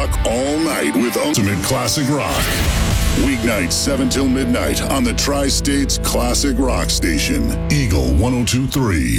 rock all night with Ultimate Classic Rock. Weeknights 7 till midnight on the Tri-States Classic Rock Station, Eagle 102.3.